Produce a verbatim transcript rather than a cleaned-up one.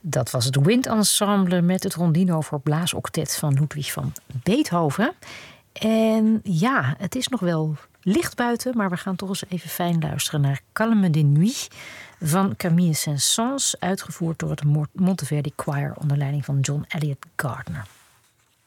Dat was het Wind Ensemble met het Rondino voor blaasoctet van Ludwig van Beethoven. En ja, het is nog wel licht buiten, maar we gaan toch eens even fijn luisteren naar Calme de Nuit van Camille Saint-Saëns, uitgevoerd door het Monteverdi Choir onder leiding van John Eliot Gardiner.